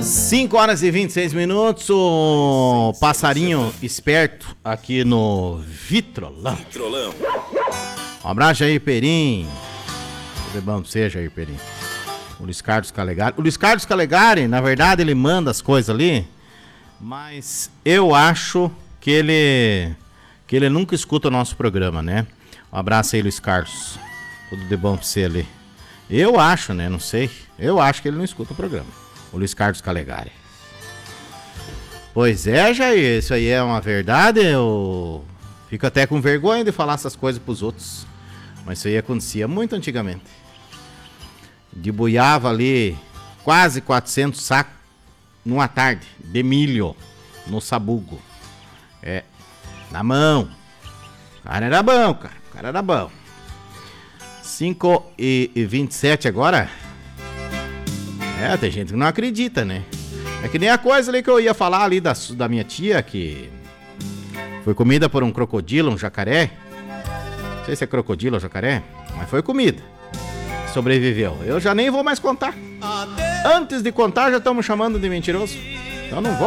5h26, o passarinho esperto aqui no Vitrolão. Um abraço, Jair Perim. Tudo bom pra você, Jair Perim? O Luiz Carlos Calegari. O Luiz Carlos Calegari, na verdade, ele manda as coisas ali, mas eu acho que ele nunca escuta o nosso programa, né? Um abraço aí, Luiz Carlos. Tudo de bom pra você ali. Eu acho, né? Não sei. Eu acho que ele não escuta o programa. O Luiz Carlos Calegari. Pois é, Jair, isso aí é uma verdade. Eu fico até com vergonha de falar essas coisas pros outros. Mas isso aí acontecia muito antigamente. Debuiava ali quase 400 sacos numa tarde de milho no sabugo. É, na mão. O cara era bom, cara. O cara era bom. 5h27 agora. É, tem gente que não acredita, né? É que nem a coisa ali que eu ia falar ali da minha tia, que foi comida por um crocodilo, um jacaré. Não sei se é crocodilo ou jacaré, mas foi comida. Sobreviveu. Eu já nem vou mais contar. Antes de contar, já estamos chamando de mentiroso. Então não vou